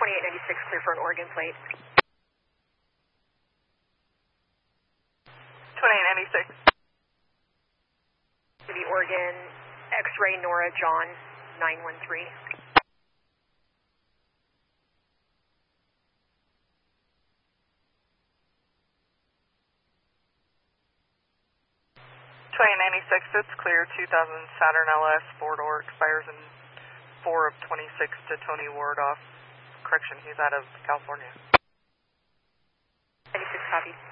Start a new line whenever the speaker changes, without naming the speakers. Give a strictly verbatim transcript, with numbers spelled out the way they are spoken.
twenty-eight ninety-six, clear for an Oregon plate.
twenty-eight ninety-six.
To the Oregon, X-ray Nora John, nine one three.
twenty-eight ninety-six, it's clear, two thousand Saturn L S, four-door, expires in four of twenty-six to Tony Ward off. Correction, he's out of California.
ninety-six, copy.